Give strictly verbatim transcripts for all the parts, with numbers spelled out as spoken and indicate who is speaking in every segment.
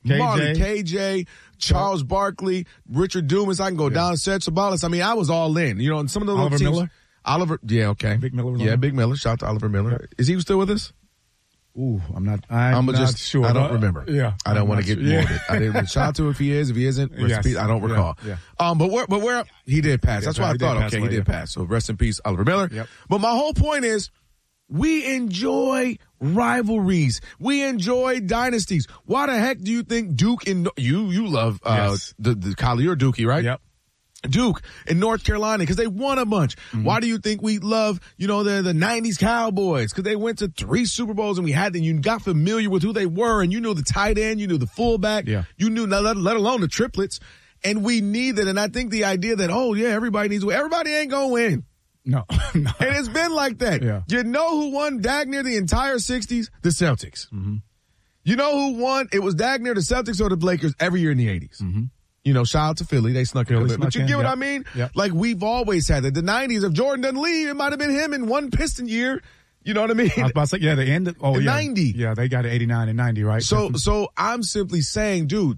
Speaker 1: K J.
Speaker 2: Marley, K J, Charles yep. Barkley, Richard Dumas. I can go yeah. down, Serge Sabalas. I mean, I was all in. You know, and some of the
Speaker 1: Oliver
Speaker 2: teams,
Speaker 1: Miller.
Speaker 2: Oliver, yeah, okay.
Speaker 1: Big Miller.
Speaker 2: Yeah, Big Miller. Shout out to Oliver Miller. Yep. Is he still with us?
Speaker 1: Ooh, I'm not. I'm, I'm not
Speaker 2: just,
Speaker 1: sure.
Speaker 2: I don't remember.
Speaker 1: Yeah,
Speaker 2: I don't want to get
Speaker 1: sure.
Speaker 2: morbid. I didn't shout out to if he is. If he isn't, rest yes. in peace. I don't recall.
Speaker 1: Yeah, yeah.
Speaker 2: Um, but where, but where he did pass. He That's did why pass. I thought. Okay, away, he did yeah. pass. So rest in peace, Oliver Miller.
Speaker 1: Yep.
Speaker 2: But my whole point is, we enjoy rivalries. We enjoy dynasties. Why the heck do you think Duke and you you love uh, yes. the the Kylie or Dookie, right?
Speaker 1: Yep.
Speaker 2: Duke in North Carolina because they won a bunch. Mm-hmm. Why do you think we love, you know, the the nineties Cowboys? Because they went to three Super Bowls and we had them. You got familiar with who they were and you knew the tight end, you knew the fullback,
Speaker 1: yeah.
Speaker 2: you knew, let, let alone the triplets. And we need that. And I think the idea that, oh, yeah, everybody needs to win. Everybody ain't going to win.
Speaker 1: No. no.
Speaker 2: And it's been like that.
Speaker 1: Yeah.
Speaker 2: You know who won dag near the entire sixties? The Celtics.
Speaker 1: Mm-hmm.
Speaker 2: You know who won? It was dag near the Celtics or the Lakers every year in the eighties.
Speaker 1: Mm-hmm.
Speaker 2: You know, shout out to Philly. They snuck in a bit. But you
Speaker 1: in,
Speaker 2: get what
Speaker 1: yep.
Speaker 2: I mean?
Speaker 1: Yep.
Speaker 2: Like, we've always had that. The nineties, if Jordan doesn't leave, it might have been him in one Piston year. You know what I mean?
Speaker 1: I was about to say, yeah, the end of, oh,
Speaker 2: the
Speaker 1: yeah.
Speaker 2: ninety.
Speaker 1: Yeah, they got it eighty-nine and ninety, right?
Speaker 2: So, so I'm simply saying, dude,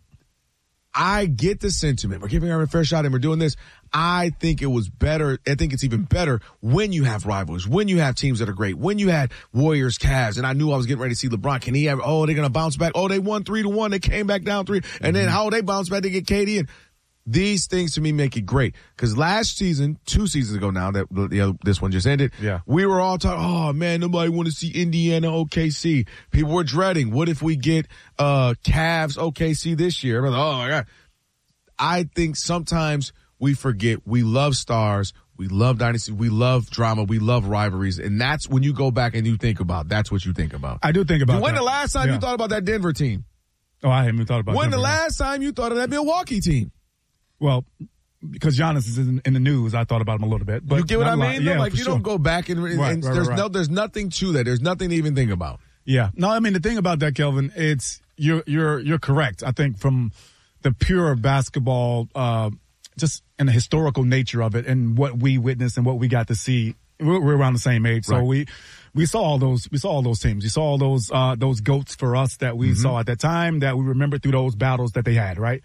Speaker 2: I get the sentiment. We're giving her a fair shot and we're doing this. I think it was better. I think it's even better when you have rivals, when you have teams that are great, when you had Warriors, Cavs, and I knew I was getting ready to see LeBron. Can he have, oh, they're going to bounce back. Oh, they won three to one. They came back down three. And then how they bounce back to get K D. And these things to me make it great. Because last season, two seasons ago now that the other, this one just ended,
Speaker 1: yeah.
Speaker 2: we were all talking, oh man, nobody want to see Indiana O K C. People were dreading, what if we get uh Cavs O K C this year? Like, oh my God. I think sometimes we forget we love stars, we love dynasty, we love drama, we love rivalries, and that's when you go back and you think about, that's what you think about.
Speaker 1: I do think about
Speaker 2: When
Speaker 1: that.
Speaker 2: the last time
Speaker 1: yeah.
Speaker 2: you thought about that Denver team?
Speaker 1: Oh, I haven't even thought about
Speaker 2: When
Speaker 1: Denver.
Speaker 2: the last time you thought of that Milwaukee team?
Speaker 1: Well, because Giannis is in, in the news, I thought about him a little bit. But
Speaker 2: you get what I mean?
Speaker 1: Yeah,
Speaker 2: like you
Speaker 1: sure.
Speaker 2: don't go back and, and,
Speaker 1: right,
Speaker 2: and
Speaker 1: right,
Speaker 2: there's
Speaker 1: right.
Speaker 2: no, there's nothing to that. There's nothing to even think about.
Speaker 1: Yeah. No, I mean, the thing about that, Kelvin, it's, you're, you're, you're correct. I think from the pure basketball, uh, just in the historical nature of it and what we witnessed and what we got to see, we're, we're around the same age. So
Speaker 2: right.
Speaker 1: we, we saw all those, we saw all those teams. We saw all those, uh, those GOATs for us that we mm-hmm. saw at that time that we remember through those battles that they had, right?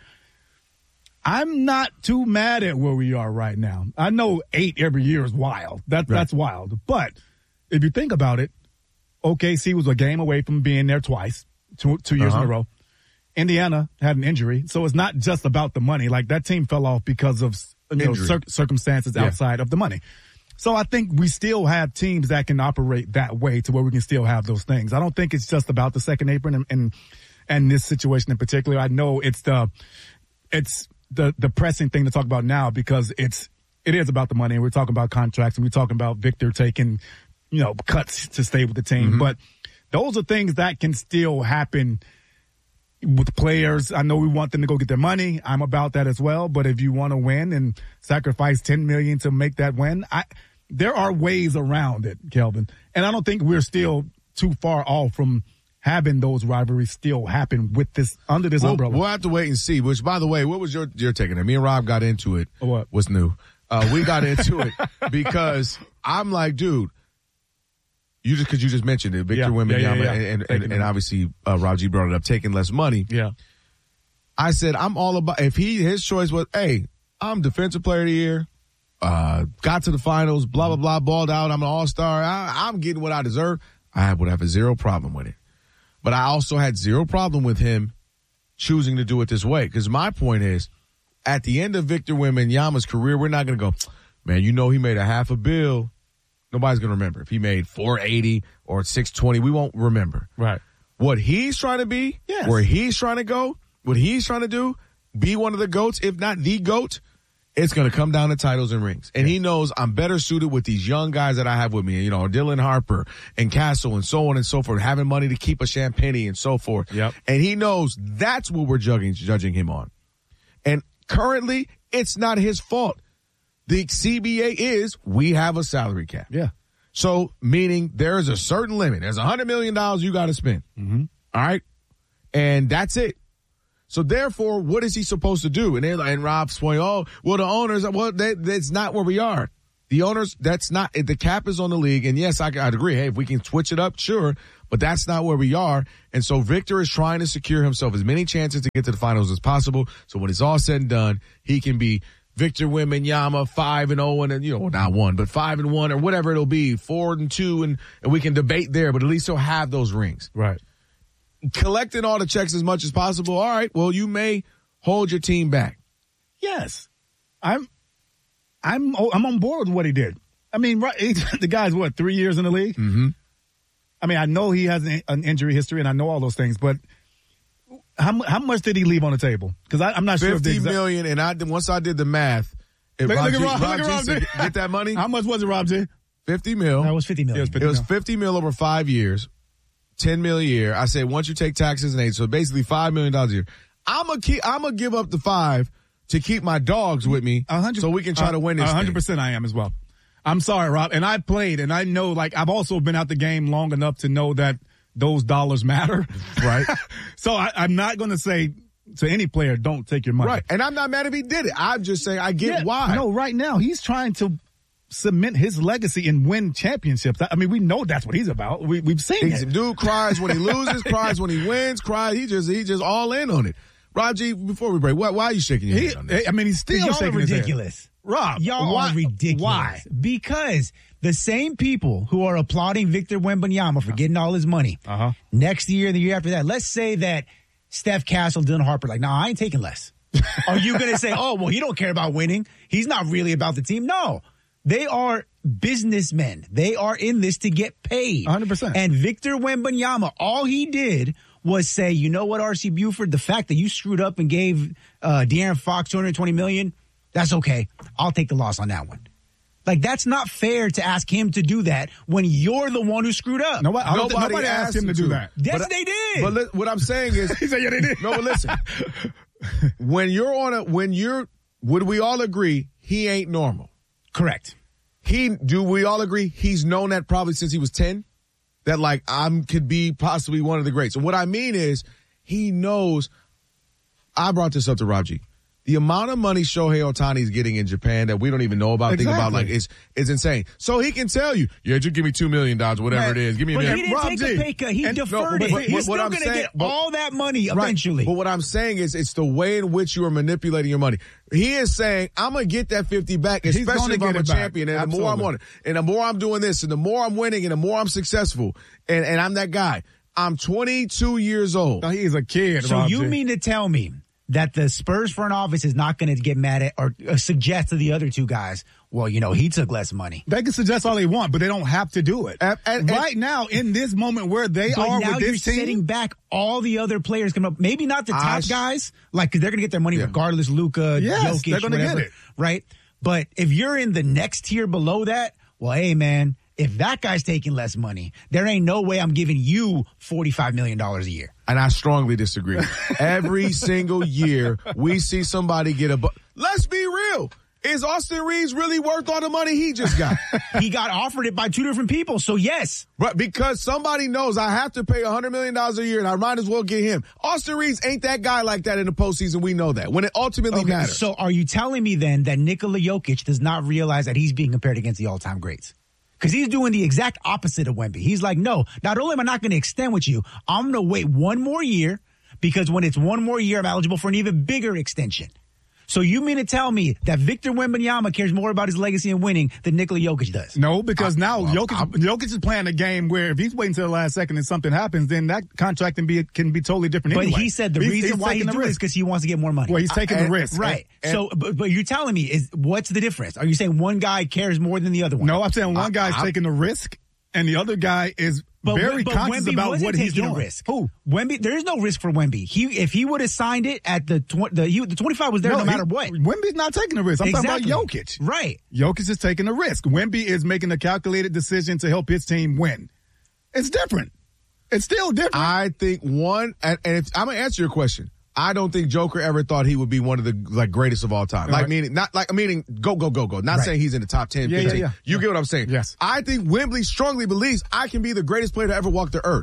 Speaker 1: I'm not too mad at where we are right now. I know eight every year is wild. That, right. That's wild. But if you think about it, O K C was a game away from being there twice, two, two years
Speaker 2: uh-huh.
Speaker 1: in a row. Indiana had an injury. So it's not just about the money. Like that team fell off because of you know, cir- circumstances yeah. outside of the money. So I think we still have teams that can operate that way to where we can still have those things. I don't think it's just about the second apron and, and, and this situation in particular. I know it's the, it's, the the pressing thing to talk about now because it's it is about the money and we're talking about contracts and we're talking about Victor taking, you know, cuts to stay with the team. Mm-hmm. But those are things that can still happen with players. I know we want them to go get their money. I'm about that as well. But if you want to win and sacrifice ten million dollars to make that win, I there are ways around it, Kelvin. And I don't think we're still too far off from having those rivalries still happen with this under this
Speaker 2: we'll,
Speaker 1: umbrella.
Speaker 2: We'll have to wait and see. Which, by the way, what was your your take on it? Me and Rob got into it.
Speaker 1: What?
Speaker 2: What's new? Uh, we got into it because I'm like, dude, you just because you just mentioned it, Victor
Speaker 1: yeah,
Speaker 2: Wembanyama,
Speaker 1: yeah, yeah, yeah.
Speaker 2: and and, and, and obviously uh, Rob G brought it up, taking less money.
Speaker 1: Yeah,
Speaker 2: I said I'm all about. If he his choice was, hey, I'm defensive player of the year, uh, got to the finals, blah blah blah, balled out. I'm an all star. I'm getting what I deserve. I would have a zero problem with it. But I also had zero problem with him choosing to do it this way. Because my point is, at the end of Victor Wembanyama's career, we're not going to go, man, you know he made a half a bill. Nobody's going to remember. If he made four eighty or six twenty, we won't remember.
Speaker 1: Right.
Speaker 2: What he's trying to be,
Speaker 1: yes.
Speaker 2: where he's trying to go, what he's trying to do, be one of the GOATs, if not the GOAT, it's going to come down to titles and rings. And he knows I'm better suited with these young guys that I have with me, you know, Dylan Harper and Castle and so on and so forth, having money to keep a Champagne and so forth.
Speaker 1: Yep.
Speaker 2: And he knows that's what we're judging, judging him on. And currently, it's not his fault. The C B A is we have a salary cap.
Speaker 1: Yeah.
Speaker 2: So, meaning there is a certain limit. There's one hundred million dollars you got to spend.
Speaker 1: Mm-hmm.
Speaker 2: All right? And that's it. So therefore, what is he supposed to do? And they're like, and Rob's point, oh, well, the owners, well, they, that's not where we are. The owners, that's not, the cap is on the league. And yes, I, I'd agree. Hey, if we can switch it up, sure. But that's not where we are. And so Victor is trying to secure himself as many chances to get to the finals as possible. So when it's all said and done, he can be Victor Wembanyama, five and oh, and you know, not one, but five and one or whatever it'll be, four and two, and, and we can debate there, but at least he'll have those rings.
Speaker 1: Right.
Speaker 2: Collecting all the checks as much as possible. All right. Well, you may hold your team back.
Speaker 1: Yes. I'm, I'm, I'm on board with what he did. I mean, right, the guy's what, three years in the league?
Speaker 2: Mm-hmm.
Speaker 1: I mean, I know he has an, an injury history, and I know all those things, but how how much did he leave on the table? Because I'm not sure.
Speaker 2: Fifty million, and I once I did the math. If
Speaker 1: look,
Speaker 2: Rob
Speaker 1: look
Speaker 2: G,
Speaker 1: at Rob,
Speaker 2: Rob
Speaker 1: look at
Speaker 2: G
Speaker 1: Rob G.
Speaker 2: get that money.
Speaker 1: How much was it, Rob G?
Speaker 2: Fifty mil.
Speaker 3: That was fifty million.
Speaker 1: It was fifty,
Speaker 2: it was
Speaker 1: mil.
Speaker 2: fifty mil over five years, ten mil a year. I said once you take taxes and eight, so basically five million dollars a year. I'm gonna keep. I'm gonna give up the five to keep my dogs with me, so we can try uh, to win this.
Speaker 1: one hundred percent, I am as well. I'm sorry, Rob, and I played, and I know, like, I've also been out the game long enough to know that those dollars matter,
Speaker 2: right?
Speaker 1: So I, I'm not going to say to any player, don't take your money,
Speaker 2: right? And I'm not mad if he did it. I'm just saying I get
Speaker 1: yeah,
Speaker 2: why.
Speaker 1: No, right now he's trying to cement his legacy and win championships. I mean, we know that's what he's about. We, we've seen
Speaker 2: he's,
Speaker 1: it.
Speaker 2: Dude cries when he loses, cries when he wins, cries. He just he just all in on it. Rob G, before we break, why, why are you shaking your
Speaker 1: he,
Speaker 2: head on this?
Speaker 1: I mean, he's still
Speaker 3: y'all
Speaker 1: shaking
Speaker 3: are
Speaker 1: his
Speaker 3: ridiculous.
Speaker 1: Head. Rob,
Speaker 3: y'all
Speaker 1: why,
Speaker 3: are ridiculous.
Speaker 1: Why?
Speaker 3: Because the same people who are applauding Victor Wembanyama for getting all his money
Speaker 1: uh-huh.
Speaker 3: next year and the year after that, let's say that Steph Castle, Dylan Harper, like, no, nah, I ain't taking less. Are you going to say, oh, well, he don't care about winning. He's not really about the team. No, they are businessmen. They are in this to get paid.
Speaker 1: one hundred percent.
Speaker 3: And Victor Wembanyama, all he did was say, you know what, R C Buford, the fact that you screwed up and gave uh, De'Aaron Fox two hundred twenty million dollars, that's okay. I'll take the loss on that one. Like, that's not fair to ask him to do that when you're the one who screwed up.
Speaker 1: Nobody,
Speaker 2: nobody,
Speaker 1: nobody asked, asked him to do that.
Speaker 3: Yes,
Speaker 2: but,
Speaker 3: they did.
Speaker 2: But li- what I'm saying is,
Speaker 1: he said, yeah, they did.
Speaker 2: No, but listen, when you're on a, when you're, would we all agree he ain't normal?
Speaker 3: Correct.
Speaker 2: He, do we all agree he's known that probably since he was ten? That like, I'm could be possibly one of the greats. And what I mean is, he knows, I brought this up to Rob G. The amount of money Shohei Ohtani is getting in Japan that we don't even know about,
Speaker 1: exactly.
Speaker 2: think about, like, is is insane. So he can tell you, yeah, just give me two million dollars, whatever
Speaker 3: Man,
Speaker 2: it is. Give me a
Speaker 3: but
Speaker 2: million.
Speaker 3: he didn't
Speaker 1: Rob
Speaker 3: take
Speaker 1: G.
Speaker 3: a pay cut. He
Speaker 1: And,
Speaker 3: deferred
Speaker 2: no,
Speaker 3: it.
Speaker 2: but,
Speaker 3: He's
Speaker 2: but,
Speaker 3: still
Speaker 2: what I'm
Speaker 3: going to
Speaker 2: saying,
Speaker 3: get
Speaker 2: but,
Speaker 3: all that money
Speaker 2: right.
Speaker 3: eventually.
Speaker 2: But what I'm saying is, it's the way in which you are manipulating your money. He is saying, I'm going to get that fifty back, especially if I'm a champion. And Absolutely. the more I'm on it, and the more I'm doing this, and the more I'm winning, and the more I'm successful, and, and I'm that guy. I'm twenty-two years old.
Speaker 1: No, he's a kid,
Speaker 3: So
Speaker 1: Rob
Speaker 3: you
Speaker 1: G.
Speaker 3: mean to tell me that the Spurs front office is not going to get mad at or uh, suggest to the other two guys, well, you know, he took less money.
Speaker 1: They can suggest all they want, but they don't have to do it.
Speaker 2: And, and,
Speaker 1: right and, now, in this moment where they
Speaker 3: but
Speaker 1: are
Speaker 3: now
Speaker 1: with
Speaker 3: you're
Speaker 1: this team,
Speaker 3: setting back all the other players coming up. Maybe not the top
Speaker 2: I,
Speaker 3: guys, like, because they're going to get their money
Speaker 2: yeah.
Speaker 3: regardless. Luka,
Speaker 1: yes,
Speaker 3: Jokic,
Speaker 1: they're going to get it,
Speaker 3: right? But if you're in the next tier below that, well, hey, man, if that guy's taking less money, there ain't no way I'm giving you forty-five million dollars a year.
Speaker 2: And I strongly disagree. Every single year, we see somebody get a... Bu- Let's be real. Is Austin Reeves really worth all the money he just got?
Speaker 3: He got offered it by two different people, so yes.
Speaker 2: Right, because somebody knows I have to pay one hundred million dollars a year, and I might as well get him. Austin Reeves ain't that guy like that in the postseason. We know that. When it ultimately
Speaker 3: Okay,
Speaker 2: matters.
Speaker 3: so are you telling me then that Nikola Jokic does not realize that he's being compared against the all-time greats? Because he's doing the exact opposite of Wemby. He's like, no, not only am I not going to extend with you, I'm going to wait one more year, because when it's one more year, I'm eligible for an even bigger extension. So you mean to tell me that Victor Wembanyama cares more about his legacy and winning than Nikola Jokic does?
Speaker 1: No, because
Speaker 2: I,
Speaker 1: now
Speaker 2: well,
Speaker 1: Jokic, Jokic is playing a game where if he's waiting till the last second and something happens, then that contract can be can be totally different
Speaker 3: But
Speaker 1: anyway.
Speaker 3: he said the
Speaker 1: he's,
Speaker 3: reason
Speaker 1: he's
Speaker 3: why he's doing this is because he wants to get more money.
Speaker 1: Well, he's taking
Speaker 2: I,
Speaker 1: the risk.
Speaker 3: Right.
Speaker 2: And,
Speaker 3: so, but, but you're telling me, is what's the difference? Are you saying one guy cares more than the other one?
Speaker 1: No, I'm saying one
Speaker 2: I,
Speaker 1: guy's
Speaker 2: I,
Speaker 1: taking the risk and the other guy is
Speaker 3: But,
Speaker 1: very
Speaker 3: but
Speaker 1: conscious
Speaker 3: Wemby
Speaker 1: about
Speaker 3: wasn't
Speaker 1: what he's
Speaker 3: taking
Speaker 1: doing.
Speaker 3: A risk.
Speaker 1: Who?
Speaker 3: Wemby? There is no risk for Wemby. He, if he would have signed it at the tw- the he, the twenty-five was there no, no matter
Speaker 1: he,
Speaker 3: what.
Speaker 1: Wemby's not taking a risk. I'm
Speaker 3: exactly.
Speaker 1: talking about Jokic.
Speaker 3: Right.
Speaker 1: Jokic is taking a risk. Wemby is making a calculated decision to help his team win. It's different. It's still different.
Speaker 2: I think one, and, and if I'm gonna answer your question, I don't think Joker ever thought he would be one of the like greatest of all time. Like right. meaning, not like meaning go go go go. Not right. saying he's in the top ten,
Speaker 1: yeah,
Speaker 2: fifteen.
Speaker 1: Yeah, yeah.
Speaker 2: You
Speaker 1: yeah.
Speaker 2: get what I'm saying?
Speaker 1: Yes.
Speaker 2: I think Wemby strongly believes I can be the greatest player to ever walk the earth.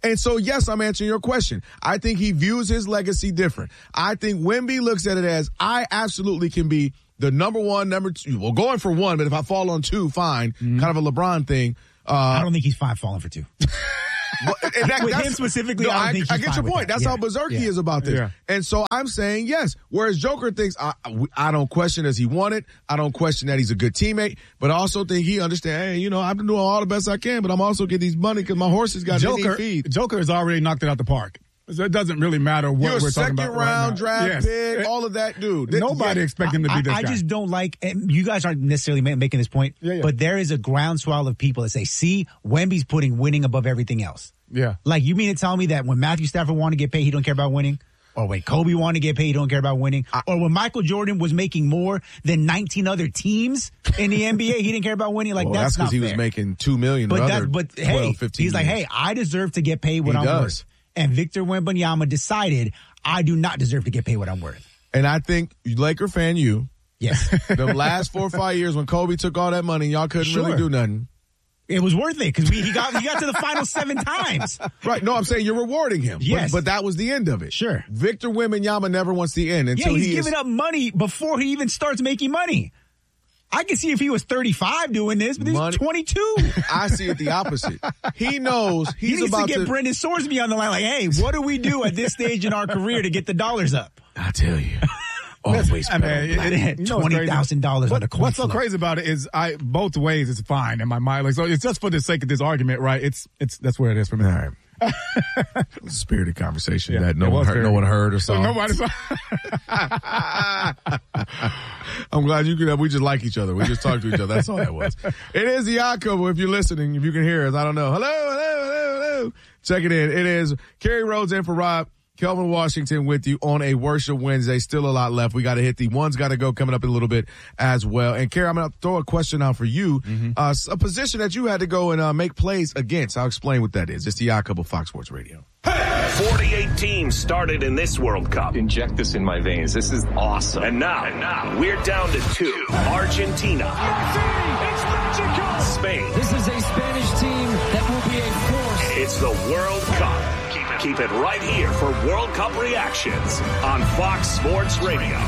Speaker 2: And so, yes, I'm answering your question. I think he views his legacy different. I think Wemby looks at it as, I absolutely can be the number one, number two. Well, going for one, but if I fall on two, fine. Mm-hmm. Kind of a LeBron thing. Uh,
Speaker 3: I don't think he's fine falling for two.
Speaker 2: Well, and that,
Speaker 3: with him specifically,
Speaker 2: no,
Speaker 3: I, don't
Speaker 2: I,
Speaker 3: think he's
Speaker 2: I get
Speaker 3: fine
Speaker 2: your point.
Speaker 3: That.
Speaker 2: That's
Speaker 3: yeah.
Speaker 2: how berserk
Speaker 3: yeah.
Speaker 2: he is about this.
Speaker 1: Yeah.
Speaker 2: And so I'm saying yes. Whereas Joker thinks, I, I don't question as he wanted. I don't question that he's a good teammate. But I also think he understands, hey, you know, I'm doing all the best I can, but I'm also getting these money because my horses got
Speaker 1: Joker,
Speaker 2: feed.
Speaker 1: Joker has already knocked it out the park. So it doesn't really matter what
Speaker 2: You're
Speaker 1: we're talking about.
Speaker 2: Second round
Speaker 1: right
Speaker 2: draft
Speaker 1: yes.
Speaker 2: pick, all of that, dude.
Speaker 1: Nobody
Speaker 2: yeah.
Speaker 1: expect him to be this
Speaker 3: I, I
Speaker 1: guy.
Speaker 3: I just don't like, and you guys aren't necessarily ma- making this point,
Speaker 1: yeah, yeah.
Speaker 3: but there is a groundswell of people that say, see, Wemby's putting winning above everything else.
Speaker 1: Yeah.
Speaker 3: Like, you mean to tell me that when Matthew Stafford wanted to get paid, he don't care about winning? Or when Kobe wanted to get paid, he don't care about winning? I, or when Michael Jordan was making more than nineteen other teams in the N B A, he didn't care about winning? Like,
Speaker 2: well,
Speaker 3: that's,
Speaker 2: that's because he
Speaker 3: fair.
Speaker 2: was making two million
Speaker 3: But,
Speaker 2: other
Speaker 3: that, but
Speaker 2: twelve,
Speaker 3: hey,
Speaker 2: fifteen
Speaker 3: he's like,
Speaker 2: years.
Speaker 3: hey, I deserve to get paid what
Speaker 2: he
Speaker 3: I'm
Speaker 2: does.
Speaker 3: worth. And Victor Wembanyama decided, I do not deserve to get paid what I'm worth.
Speaker 2: And I think, Laker fan, you.
Speaker 3: Yes.
Speaker 2: The last four or five years when Kobe took all that money, y'all couldn't
Speaker 3: Sure.
Speaker 2: really do nothing.
Speaker 3: It was worth it because he got he got to the final seven times.
Speaker 2: Right. No, I'm saying you're rewarding him.
Speaker 3: Yes.
Speaker 2: But, but that was the end of it.
Speaker 3: Sure.
Speaker 2: Victor Wembanyama never wants the end until
Speaker 3: yeah, he's
Speaker 2: he
Speaker 3: giving
Speaker 2: is,
Speaker 3: up money before he even starts making money. I can see if he was thirty-five doing this, but he's
Speaker 2: money.
Speaker 3: twenty-two.
Speaker 2: I see it the opposite. He knows he's
Speaker 3: he needs
Speaker 2: about
Speaker 3: to get
Speaker 2: to.
Speaker 3: Brendan Sorsby on the line. Like, hey, what do we do at this stage in our career to get the dollars up?
Speaker 2: I tell you. Always
Speaker 1: I mean, it, it, you know
Speaker 3: twenty thousand dollars on the coin
Speaker 1: What's so
Speaker 3: flip.
Speaker 1: crazy about it is I both ways it's fine in my mind. Like, so it's just for the sake of this argument, right? It's it's that's where it is for me.
Speaker 2: All right. It was a spirited conversation
Speaker 1: Yeah,
Speaker 2: that no
Speaker 1: it
Speaker 2: one
Speaker 1: was
Speaker 2: heard,
Speaker 1: very-
Speaker 2: no one heard or
Speaker 1: So
Speaker 2: saw.
Speaker 1: nobody saw.
Speaker 2: I'm glad you could. We just like each other. We just talk to each other. That's all that was. It is the Odd Couple. If you're listening, if you can hear us, I don't know. Hello, hello, hello, hello. Check it in. It is Kerry Rhodes in for Rob. Kelvin Washington with you on a Worship Wednesday. Still a lot left. We got to hit the one's got to go coming up in a little bit as well. And Kerry, I'm going to throw a question out for you. Mm-hmm. Uh, a position that you had to go and uh, make plays against. I'll explain what that is. It's the Odd Couple, Fox Sports Radio.
Speaker 4: forty-eight teams started in this World Cup.
Speaker 5: Inject this in my veins. This is awesome.
Speaker 4: And now, and now we're down to two. Argentina.
Speaker 6: It's magical.
Speaker 4: Spain.
Speaker 6: This is a Spanish team that will be a force.
Speaker 4: It's the World Cup. Keep it, keep it right here for World Cup reactions on Fox Sports Radio.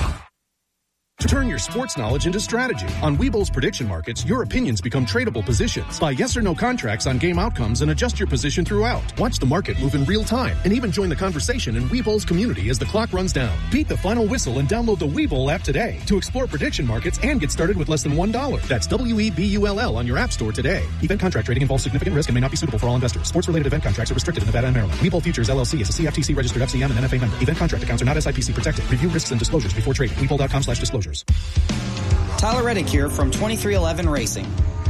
Speaker 7: Turn your sports knowledge into strategy. On Webull's prediction markets, your opinions become tradable positions. Buy yes or no contracts on game outcomes and adjust your position throughout. Watch the market move in real time and even join the conversation in Webull's community as the clock runs down. Beat the final whistle and download the Webull app today to explore prediction markets and get started with less than one dollar. That's W E B U L L on your app store today. Event contract trading involves significant risk and may not be suitable for all investors. Sports-related event contracts are restricted in Nevada and Maryland. Webull Futures L L C is a C F T C registered F C M and N F A member. Event contract accounts are not S I P C protected. Review risks and disclosures before trading. Webull.com slash disclosures.
Speaker 8: Tyler Reddick here from twenty-three eleven Racing.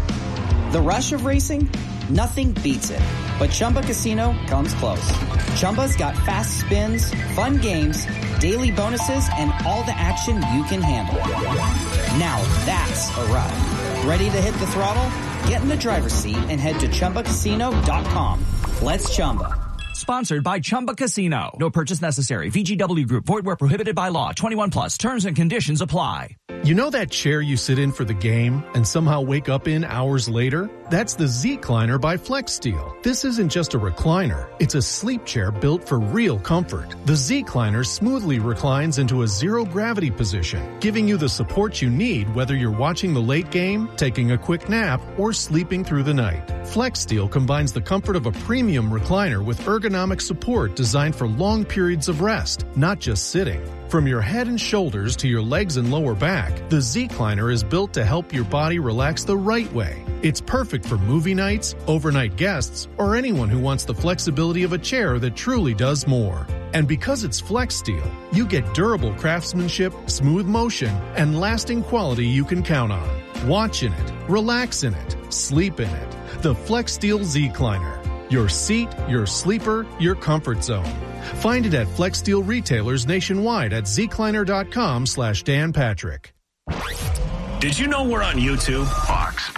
Speaker 8: The rush of racing? Nothing beats it. But Chumba Casino comes close. Chumba's got fast spins, fun games, daily bonuses, and all the action you can handle. Now that's a ride. Ready to hit the throttle? Get in the driver's seat and head to Chumba Casino dot com. Let's Chumba.
Speaker 9: Sponsored by Chumba Casino. No purchase necessary. V G W Group. Void where prohibited by law. twenty-one plus. Terms and conditions apply.
Speaker 10: You know that chair you sit in for the game and somehow wake up in hours later? That's the Z-Cliner by FlexSteel. This isn't just a recliner. It's a sleep chair built for real comfort. The Z-Cliner smoothly reclines into a zero-gravity position, giving you the support you need whether you're watching the late game, taking a quick nap, or sleeping through the night. FlexSteel combines the comfort of a premium recliner with ergonomic support designed for long periods of rest, not just sitting. From your head and shoulders to your legs and lower back, the Z-Cliner is built to help your body relax the right way. It's perfect for movie nights, overnight guests, or anyone who wants the flexibility of a chair that truly does more. And because it's FlexSteel, you get durable craftsmanship, smooth motion, and lasting quality you can count on. Watch in it, relax in it, sleep in it. The FlexSteel Z-Cliner. Your seat, your sleeper, your comfort zone. Find it at FlexSteel retailers nationwide at zcliner.com slash Dan Patrick.
Speaker 4: Did you know we're on YouTube?
Speaker 11: Fox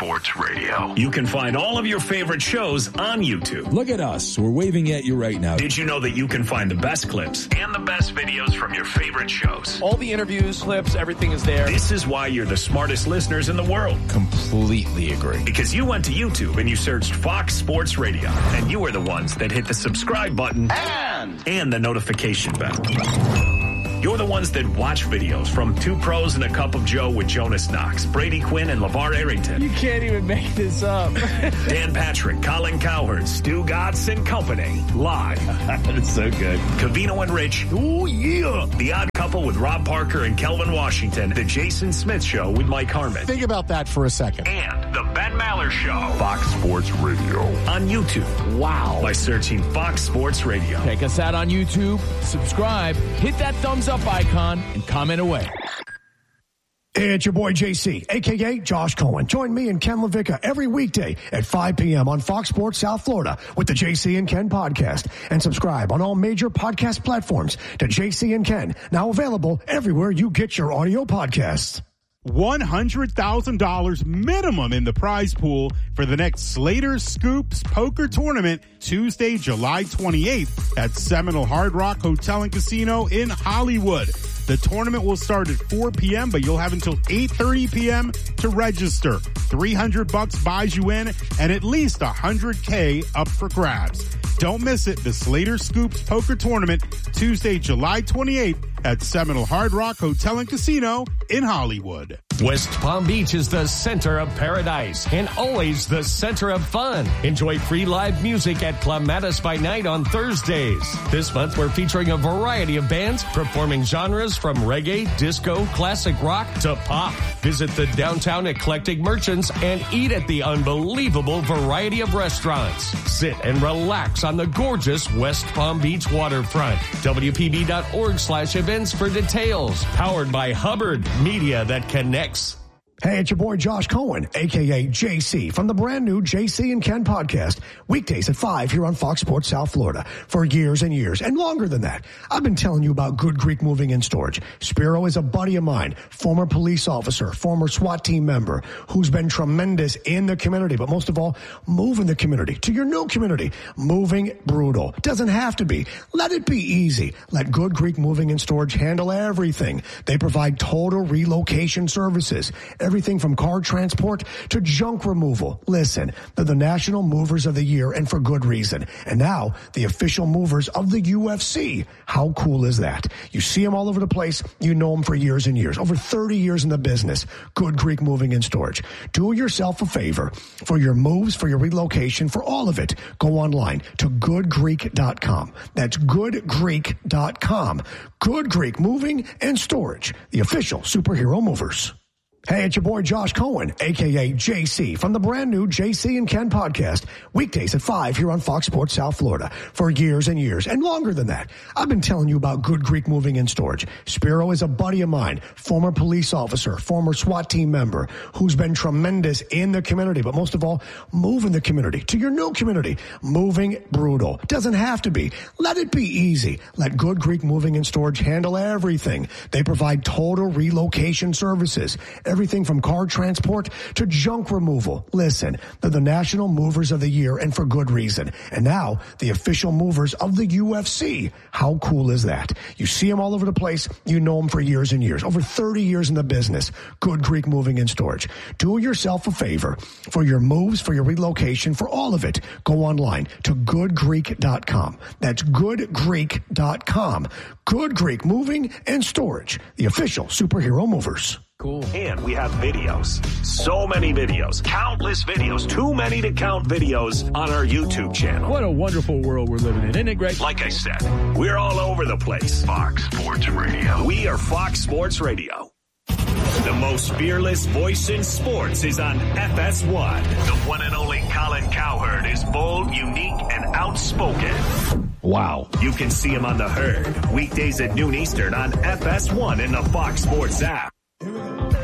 Speaker 4: Sports Radio. You can find all of your favorite shows on YouTube.
Speaker 11: Look at us. We're waving at you right now.
Speaker 4: Did you know that you can find the best clips and the best videos from your favorite shows?
Speaker 12: All the interviews, clips, everything is there.
Speaker 4: This is why you're the smartest listeners in the world.
Speaker 11: Completely agree.
Speaker 4: Because you went to YouTube and you searched Fox Sports Radio, and you were the ones that hit the subscribe button and, and the notification bell. You're the ones that watch videos from Two Pros and a Cup of Joe with Jonas Knox, Brady Quinn, and LeVar Arrington.
Speaker 12: You can't even make this up.
Speaker 4: Dan Patrick, Colin Cowherd, Stu Gatz and Company. Live.
Speaker 11: That's so good.
Speaker 4: Covino and Rich. Oh, yeah. The Odd Couple with Rob Parker and Kelvin Washington. The Jason Smith Show with Mike Harmon.
Speaker 13: Think about that for a second.
Speaker 4: And the Ben Maller Show. Fox Sports Radio. On YouTube.
Speaker 12: Wow.
Speaker 4: By searching Fox Sports Radio.
Speaker 12: Check us out on YouTube. Subscribe. Hit that thumbs up icon and comment away.
Speaker 14: Hey, it's your boy J C, a k a. Josh Cohen. Join me and Ken LaVicka every weekday at five p.m. on Fox Sports South Florida with the J C and Ken podcast. And subscribe on all major podcast platforms to J C and Ken, now available everywhere you get your audio podcasts.
Speaker 15: one hundred thousand dollars minimum in the prize pool for the next Slater Scoops Poker Tournament, Tuesday, July twenty-eighth at Seminole Hard Rock Hotel and Casino in Hollywood. The tournament will start at four p.m., but you'll have until eight thirty p.m. to register. three hundred bucks buys you in and at least one hundred K up for grabs. Don't miss it. The Slater Scoops Poker Tournament, Tuesday, July twenty-eighth at Seminole Hard Rock Hotel and Casino in Hollywood.
Speaker 16: West Palm Beach is the center of paradise and always the center of fun. Enjoy free live music at Clematis by Night on Thursdays. This month, we're featuring a variety of bands performing genres from reggae, disco, classic rock to pop. Visit the downtown eclectic merchants and eat at the unbelievable variety of restaurants. Sit and relax on the gorgeous West Palm Beach waterfront. W P B dot org slash events for details. Powered by Hubbard, media that connects.
Speaker 14: Hey, it's your boy Josh Cohen, a k a. J C, from the brand new J C and Ken podcast, weekdays at five here on Fox Sports South Florida. For years and years, and longer than that, I've been telling you about Good Greek Moving and Storage. Spiro is a buddy of mine, former police officer, former SWAT team member, who's been tremendous in the community, but most of all, moving the community to your new community. Moving brutal. Doesn't have to be. Let it be easy. Let Good Greek Moving and Storage handle everything. They provide total relocation services. Everything from car transport to junk removal. Listen, they're the National Movers of the Year, and for good reason. And now, the official movers of the U F C. How cool is that? You see them all over the place. You know them for years and years. Over thirty years in the business. Good Greek Moving and Storage. Do yourself a favor. For your moves, for your relocation, for all of it, go online to good greek dot com. That's good greek dot com. Good Greek Moving and Storage. The official superhero movers. Hey, it's your boy Josh Cohen, a k a. J C, from the brand new J C and Ken podcast, weekdays at five here on Fox Sports South Florida. For years and years, and longer than that, I've been telling you about Good Greek Moving and Storage. Spiro is a buddy of mine, former police officer, former SWAT team member, who's been tremendous in the community, but most of all, moving the community to your new community. Moving brutal. Doesn't have to be. Let it be easy. Let Good Greek Moving and Storage handle everything. They provide total relocation services. Everything from car transport to junk removal. Listen, they're the National Movers of the Year, and for good reason. And now, the official movers of the U F C. How cool is that? You see them all over the place. You know them for years and years. Over thirty years in the business. Good Greek Moving and Storage. Do yourself a favor. For your moves, for your relocation, for all of it, go online to good greek dot com. That's good greek dot com. Good Greek Moving and Storage. The official superhero movers.
Speaker 4: Cool. And we have videos. So many videos. Countless videos. Too many to count videos on our YouTube channel.
Speaker 12: What a wonderful world we're living in. Isn't it great?
Speaker 4: Like I said, we're all over the place. Fox Sports Radio. We are Fox Sports Radio. The most fearless voice in sports is on F S one. The one and only Colin Cowherd is bold, unique, and outspoken.
Speaker 11: Wow.
Speaker 4: You can see him on The Herd, weekdays at noon Eastern on F S one in the Fox Sports app.